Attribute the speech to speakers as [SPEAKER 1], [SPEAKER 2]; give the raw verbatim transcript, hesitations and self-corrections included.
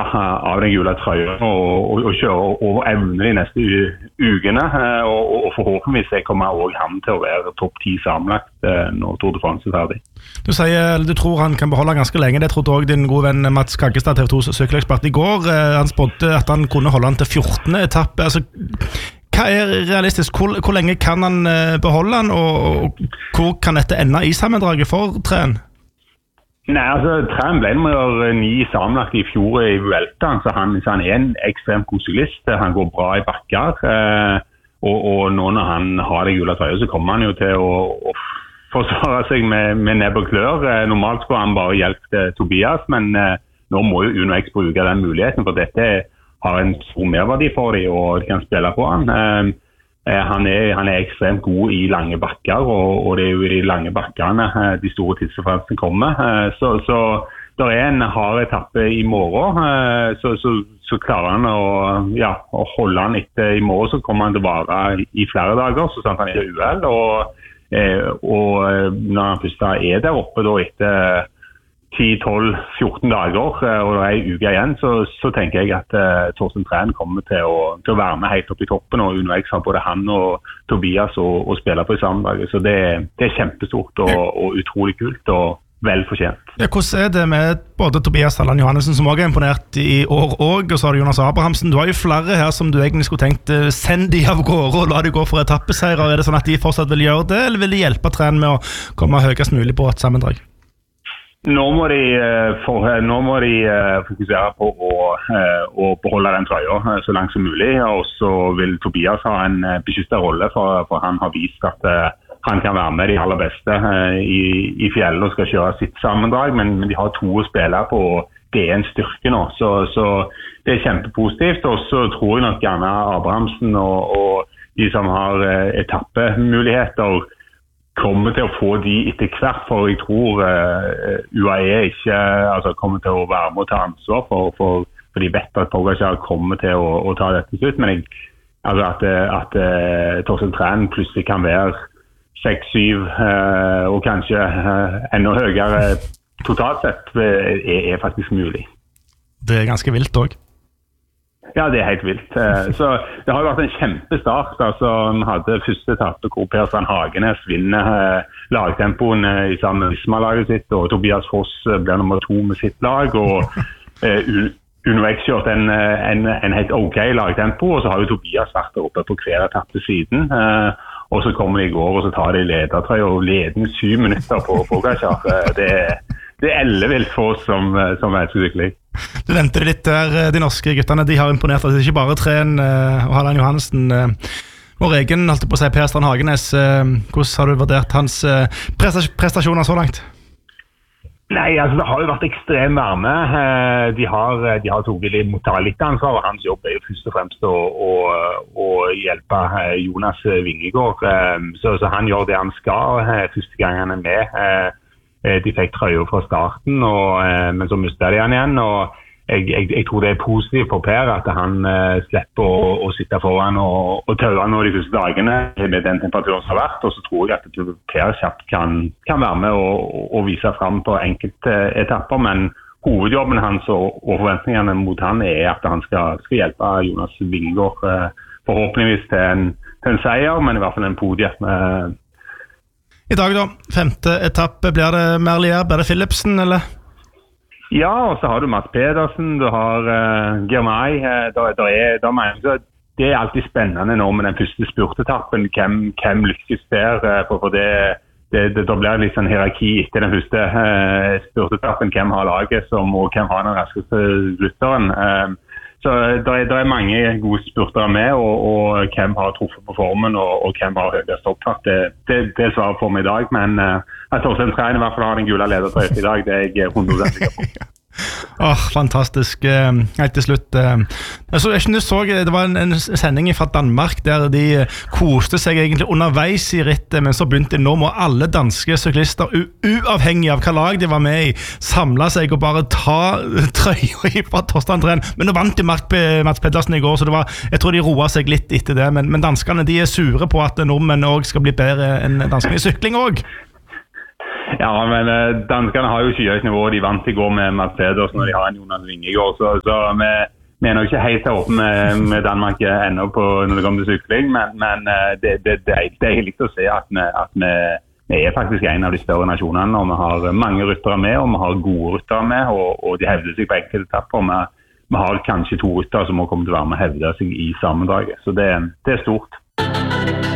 [SPEAKER 1] av den gule trøyen og, og, og kjøre over evne de neste ukene. Og, og forhåpentligvis kommer også han til å være topp ti sammenlagt når Tour de France er ferdig.
[SPEAKER 2] Du sier du tror han kan beholde ganske lenge. Det trodde også din gode venn Mats Kaggestad, T V to's sykkelekspert, i går. Han spådde at han kunne holde han til fjortende etappe. Altså, hva er realistisk? Hvor, hvor lenge kan han beholde han, og, og hvor kan dette ende i sammendraget for Træn?
[SPEAKER 1] Nei, altså, Træn ble nummer ni sammenlagt i fjor i Vuelta, så han, så han er en ekstremt god syklist. Han går bra i bakker, eh, og, og nå når han har det gule trøyet, så kommer han jo til å, å forsvare seg med, med nebb og klør. Eh, normalt skulle han bare hjelpe Tobias, men eh, nå må jo Uno X bruke den muligheten, for dette har en stor merverdi for dem, og de kan spille på han. Eh, Han er, han er ekstremt god i lange bakker, og, og det er jo i de lange bakkene de store tidsdifferensene kommer. Så, så det er en hard etappe i morgen, så, så, så klarer han å, ja, å holde han etter i morgen, så kommer han til å vare i flere dager, så sant han er uheld. Og, og når han først er der oppe da, etter ti, tolv, fjorten dager, og det er en uke igjen, så, så tenker jeg at uh, Torsten Træn kommer til å, til å være med helt opp i toppen, og Uno X har både han og Tobias og, og spiller på i sammendraget, så det, det er kjempestort og, og utrolig kult og velfortjent.
[SPEAKER 2] Ja, hvordan er det med både Tobias Halland Johannessen, som også er imponert i år også, og så har du Jonas Abrahamsen? Du har jo flere her som du egentlig skulle tenkt, uh, send de av gårde og la de gå for etappeseirer. Er det sånn at de fortsatt vil gjøre det, eller vil de hjelpe Træn med å komme høyest mulig på et sammendrag?
[SPEAKER 1] Nå må de, for, nå må de fokusere på å, å beholde den trøya så langt som mulig, og så vil Tobias ha en beskyttet rolle, for, for han har vist at han kan være med de aller beste i, i fjellet og skal kjøre sitt sammendrag, men, men de har to å spille på, og det er en styrke nå, så, så det er kjempepositivt. Og så tror jeg nok gjerne Abrahamsen og, og de som har etappemuligheter kommer til å få de etter hvert, for jeg tror uh, U A E ikke altså, kommer til å være med å ta ansvar for, for, for de vet at Pogačar kommer til å, å ta dette slutt, men jeg, altså at, at uh, Torsten Træn plutselig kan være seks syv uh, og kanskje uh, enda høyere totalt sett er, er faktisk mulig.
[SPEAKER 2] Det er ganske vilt også.
[SPEAKER 1] Ja, det er helt vilt. Så det har jo vært en kjempestart. Altså, vi hadde første etappe hvor Per Strand Hagenes vinner lagtempoen i sammen med Visma-laget sitt, og Tobias Foss blir nummer to med sitt lag, og uh, Uno X kjørt en, en, en helt ok lagtempo, og så har jo Tobias vært der oppe på hver etappe siden. Uh, og så kommer de i går, og så tar de ledertrøy og leden syv minutter på Pogačar. Det, det er ellevilt for oss som, som er sykling.
[SPEAKER 2] Du nevnte det litt der, de norske guttene, de har imponert at det ikke bare Træn og Halland Johannessen. Vår egen, holdt på å si, Per Strand Hagenes, hvordan har du vurdert hans prestasjoner så langt?
[SPEAKER 1] Nei, altså det har jo vært ekstrem varme. De har, de har togelig motta litt ansvar, og hans jobb er jo først og fremst å, å, å hjelpe Jonas Vingegaard. Så, så han gjør det han skal første gang han er med. De fikk trøya fra starten, og, men så mistet de han igjen, og jeg, jeg, jeg tror det er positivt for Per at han uh, slipper å, å sitte foran og, og tøve nå de første dagene med den temperaturen som har vært, og så tror jeg at Per kjapt kan, kan være med og, og vise frem på enkelte etapper, men hovedjobben hans og, og forventningene mot han er at han skal, skal hjelpe Jonas Vingegaard uh, forhåpentligvis til en, til en seier, men i hvert fall en podium. Uh.
[SPEAKER 2] I dag da, femte etappe, blir det Merlier, blir det Philipsen, eller?
[SPEAKER 1] Ja, og så har du Mats Pedersen, du har uh, Girmay, uh, der, der er, der mener, det er alltid spennende nå med den første spurtetappen, hvem, hvem lykkes der, uh, for, for det, det, det, det blir litt sånn hierarki etter den første uh, spurtetappen, hvem har laget som, og hvem har den raskeste slutteren. Uh, så det er, er mange gode spurtere med, og, og hvem har truffet på formen, og, og hvem har høyest opptatt. Det, det, det svarer for meg i dag, men uh, at Torstein Træn i hvert fall har den gule ledertrøyet i dag, det er jeg hundre prosent sikker på.
[SPEAKER 2] Åh, oh, fantastisk. Helt til slutt. Altså, jeg synes så, det var en, en sending fra Danmark der de koste seg egentlig underveis i rittet, men så begynte de nå må alle danske syklister, uavhengig av hva lag de var med i, samle seg og bare ta trøya fra Torstein Træn. Men nå vant de Mats Pedersen i går, så det var, jeg tror de roer seg litt etter det, men, men danskene de er sure på at nordmenn også skal bli bedre enn danskene i sykling også.
[SPEAKER 1] Ja, men uh, danskerne har jo skyhøyt nivå, de vant til å gå med Mercedes når de har en Jonas Vinge i går, så, så vi, vi er nok ikke helt opp med, med Danmark ennå på når det kommer til sykling, men, men uh, det, det, det er deilig å se at vi, at vi, vi er faktisk en av de større nasjonene, og vi har mange ryttere med, og vi har gode ryttere med, og, og de hevder seg på enkelte etapper. Vi, vi har kanskje to ryttere som må komme til å være med og hevde seg i sammendraget, så det, det er stort.